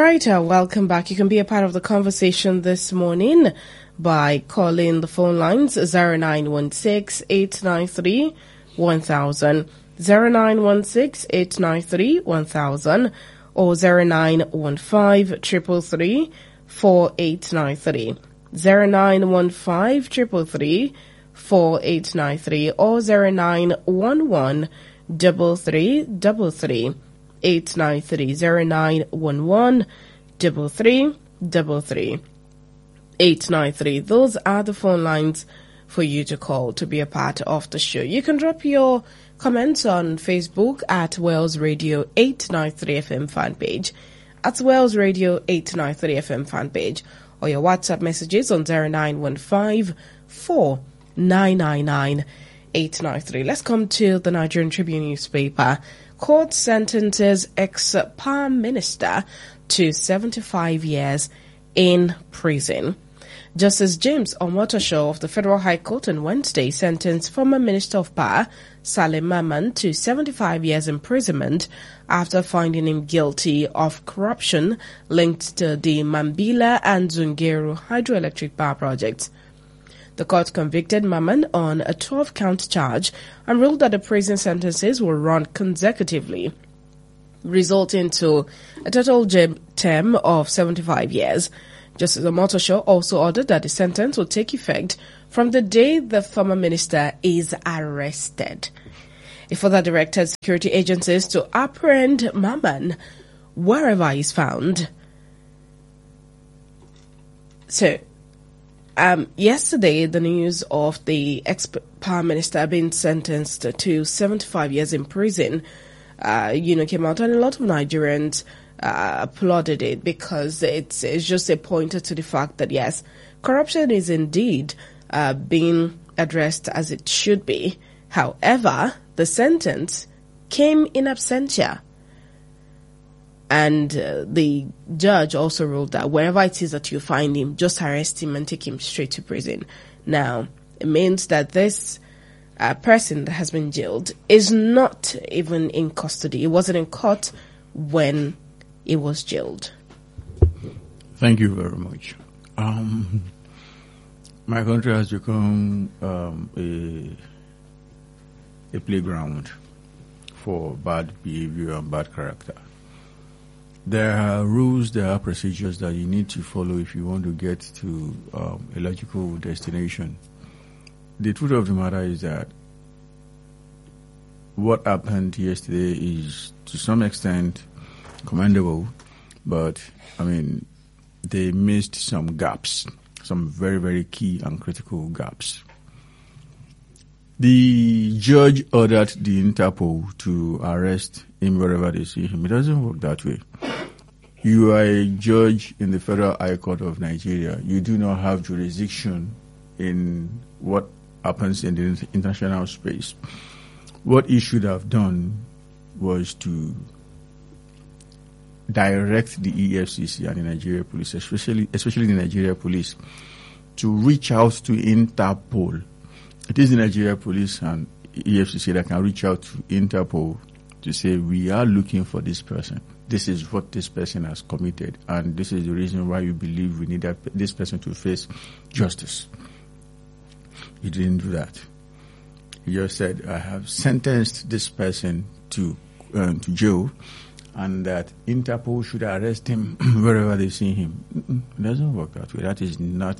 right, welcome back. You can be a part of the conversation this morning by calling the phone lines 0916-893-1000, 0916-893-1000, or 0915-333-4893, 0915-333-4893, or 0911-3333. 893 0911 3333 893. Those are the phone lines for you to call to be a part of the show. You can drop your comments on Facebook at Wells Radio 893 FM fan page, at Wells Radio 893 FM fan page, or your WhatsApp messages on 0915 4999 893. Let's come to the Nigerian Tribune newspaper. Court sentences ex-Prime Minister to 75 years in prison. Justice James Omotosho of the Federal High Court on Wednesday sentenced former Minister of Power Salim Mamman to 75 years imprisonment after finding him guilty of corruption linked to the Mambila and Zungeru hydroelectric power projects. The court convicted Mamman on a 12-count charge and ruled that the prison sentences will run consecutively, resulting to a total term of 75 years. Justice Omotosho also ordered that the sentence will take effect from the day the former minister is arrested. He further directed security agencies to apprehend Mamman wherever he is found. So, yesterday, the news of the ex-Power Minister being sentenced to 75 years in prison, came out, and a lot of Nigerians applauded it because it's just a pointer to the fact that, yes, corruption is indeed being addressed as it should be. However, the sentence came in absentia. And the judge also ruled that wherever it is that you find him, just arrest him and take him straight to prison. Now, it means that this person that has been jailed is not even in custody. He wasn't in court when he was jailed. Thank you very much. My country has become a playground for bad behavior and bad character. There are rules, there are procedures that you need to follow if you want to get to a logical destination. The truth of the matter is that what happened yesterday is to some extent commendable, but they missed some gaps, some very, very key and critical gaps. The judge ordered the Interpol to arrest him wherever they see him. It doesn't work that way. You are a judge in the Federal High Court of Nigeria. You do not have jurisdiction in what happens in the international space. What he should have done was to direct the EFCC and the Nigeria police, especially the Nigeria police, to reach out to Interpol. It is the Nigeria police and EFCC that can reach out to Interpol to say, we are looking for this person. This is what this person has committed, and this is the reason why you believe we need this person to face justice. He didn't do that. He just said, I have sentenced this person to jail, and that Interpol should arrest him wherever they see him. It doesn't work that way. That is not,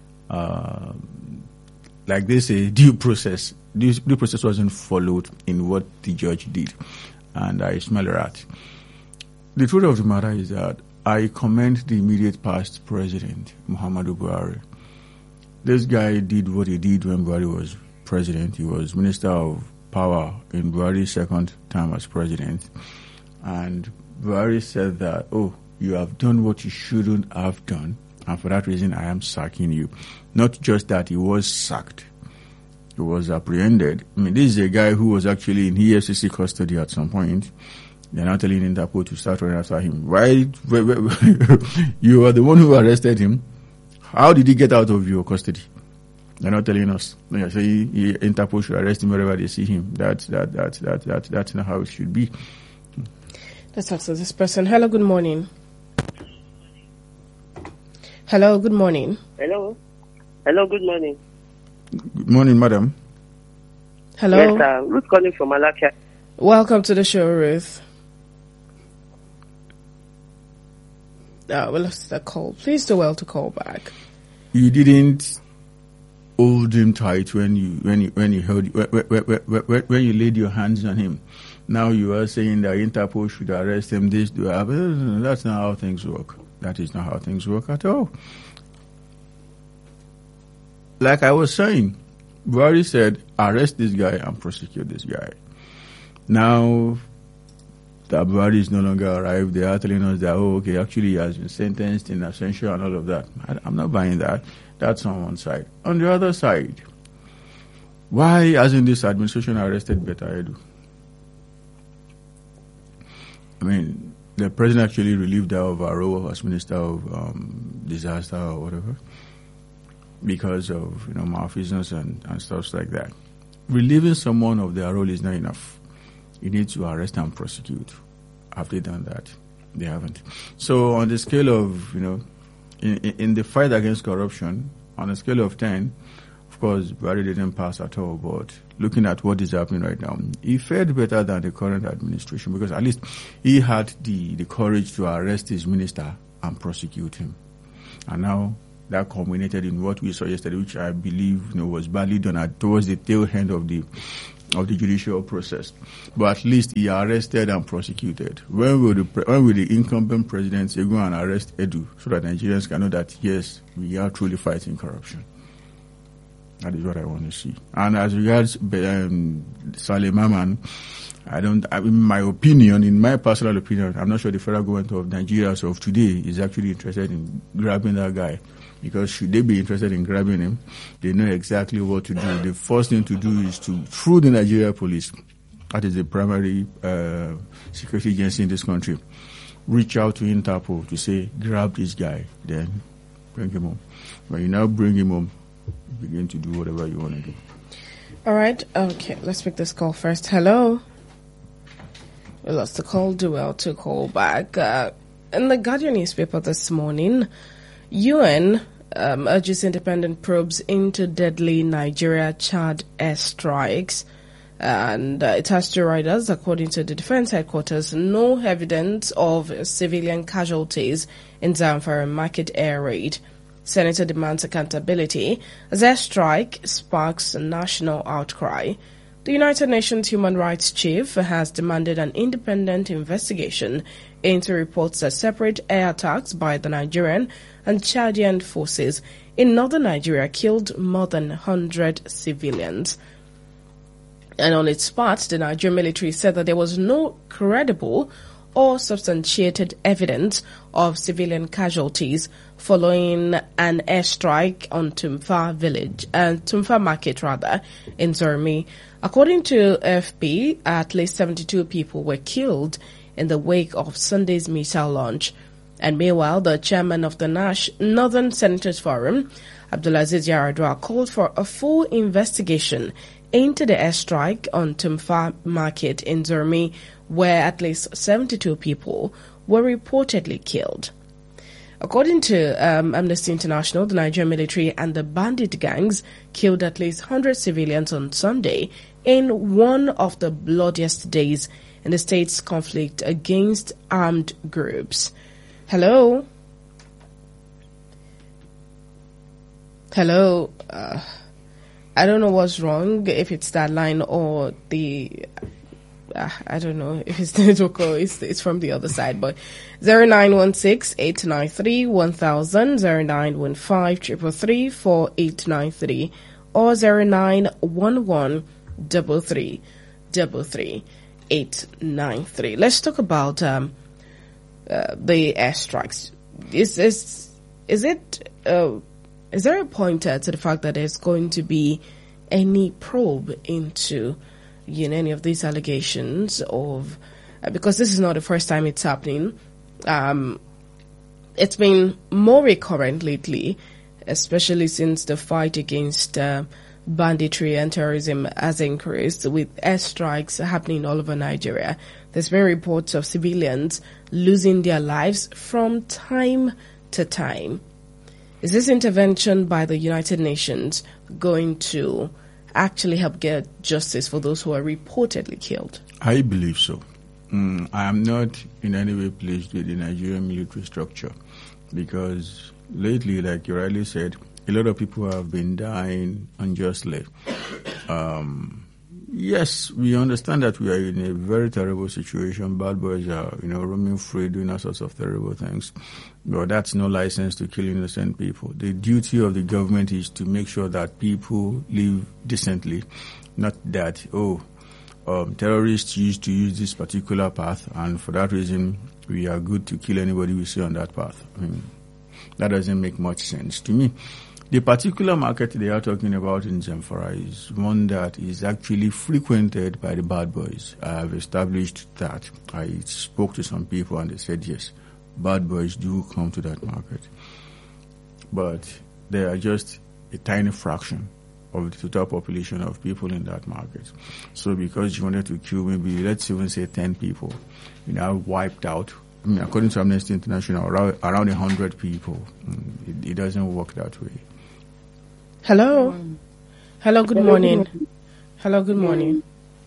like they say, due process. Due process wasn't followed in what the judge did, and I smell a rat. The truth of the matter is that I commend the immediate past president, Muhammadu Buhari. This guy did what he did when Buhari was president. He was Minister of Power in Buhari's second term as president. And Buhari said that, you have done what you shouldn't have done, and for that reason I am sacking you. Not just that, he was sacked. He was apprehended. This is a guy who was actually in EFCC custody at some point. They're now telling Interpol to start running after him. Why? You are the one who arrested him. How did he get out of your custody? They're not telling us. They're saying Interpol should arrest him wherever they see him. That's not how it should be. Let's talk to this person. Hello, good morning. Hello, good morning. Hello. Hello, good morning. Good morning, madam. Hello. Yes, Ruth calling from Malakia. Welcome to the show, Ruth. We lost the call. Please do well to call back. You didn't hold him tight when you laid your hands on him. Now you are saying that Interpol should arrest him. That's not how things work. That is not how things work at all. Like I was saying, Buhari said, arrest this guy and prosecute this guy. Now that Buhari is no longer arrived, they are telling us that, actually he has been sentenced in absentia and all of that. I'm not buying that. That's on one side. On the other side, why hasn't this administration arrested Betta Edu? I mean, the president actually relieved her of her role as Minister of Disaster or whatever because of malfeasance and stuff like that. Relieving someone of their role is not enough. You need to arrest and prosecute. Have they done that? They haven't. So on the scale of, in the fight against corruption, on a scale of 10, of course, Buhari didn't pass at all, but looking at what is happening right now, he fared better than the current administration because at least he had the courage to arrest his minister and prosecute him. And now that culminated in what we saw yesterday, which I believe was badly done towards the tail end of the judicial process. But at least he arrested and prosecuted. When will the incumbent president say go and arrest Edu so that Nigerians can know that yes, we are truly fighting corruption? That is what I want to see. And as regards Saleh Maman, in my personal opinion, I'm not sure the federal government of Nigeria as of today is actually interested in grabbing that guy. Because should they be interested in grabbing him, they know exactly what to do. The first thing to do is through the Nigeria police, that is the primary security agency in this country, reach out to Interpol to say, grab this guy, then bring him home. When you now bring him home, begin to do whatever you want to do. All right. Okay, let's pick this call first. Hello. We lost the call. Do well to call back. In the Guardian newspaper this morning, UN urges independent probes into deadly Nigeria-Chad airstrikes. And it has two riders, according to the Defense Headquarters, no evidence of civilian casualties in Zamfara Market air raid. Senator demands accountability as airstrike sparks national outcry. The United Nations Human Rights Chief has demanded an independent investigation into reports that separate air attacks by the Nigerian and Chadian forces in northern Nigeria killed more than 100 civilians. And on its part, the Nigerian military said that there was no credible or substantiated evidence of civilian casualties following an airstrike on Tumfa Market in Zormi. According to AFP, at least 72 people were killed in the wake of Sunday's missile launch. And meanwhile, the chairman of the Northern Senators Forum, Abdulaziz Yaradua, called for a full investigation into the airstrike on Tumfa Market in Zormi, where at least 72 people were reportedly killed. According to Amnesty International, the Nigerian military and the bandit gangs killed at least 100 civilians on Sunday in one of the bloodiest days in the state's conflict against armed groups. Hello? Hello? I don't know what's wrong, if it's that line or the... I don't know if it's the network or it's from the other side, but 0916-893-1000, 0915-333-4893, or 0911-33-893. Let's talk about the airstrikes. Is there a pointer to the fact that there's going to be any probe into any of these allegations of, because this is not the first time it's happening. It's been more recurrent lately, especially since the fight against banditry and terrorism has increased, with airstrikes happening all over Nigeria. There's been reports of civilians losing their lives from time to time. Is this intervention by the United Nations going to actually help get justice for those who are reportedly killed? I believe so. I am not in any way pleased with the Nigerian military structure because lately, like you rightly said, a lot of people have been dying unjustly. Yes, we understand that we are in a very terrible situation. Bad boys are, roaming free, doing all sorts of terrible things. But that's no license to kill innocent people. The duty of the government is to make sure that people live decently, not that, terrorists used to use this particular path, and for that reason, we are good to kill anybody we see on that path. I mean, that doesn't make much sense to me. The particular market they are talking about in Zamfara is one that is actually frequented by the bad boys. I have established that. I spoke to some people and they said, yes, bad boys do come to that market. But they are just a tiny fraction of the total population of people in that market. So because you wanted to kill maybe, let's even say 10 people, wiped out, according to Amnesty International, around 100 people. It doesn't work that way. Hello. Hello, good morning. Hello, good morning.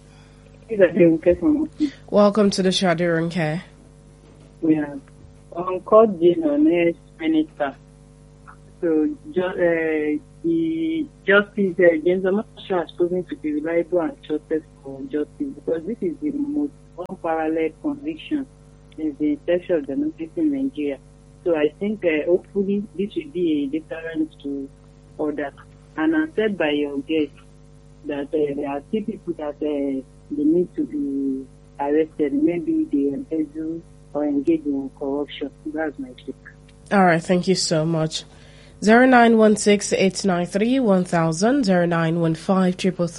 Welcome to the Shadiranke. Yeah. On called the minister. So the justice, James Amasha has proven to be reliable and trusted for justice because this is the most unparalleled conviction since the inception of democracy in Nigeria. So I think hopefully this will be a deterrent to others. And I said by your guest that there are still people that they need to be arrested. Maybe they embezzle or engage in corruption. That's my take. All right, thank you so much. 0916-893-1000, 0915-333.